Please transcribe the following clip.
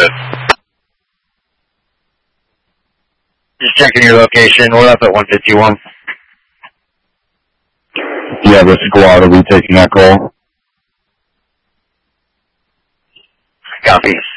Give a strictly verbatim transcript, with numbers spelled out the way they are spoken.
ahead. Just checking your location. We're up at one fifty-one. Yeah, the squad will be taking that call. Copy.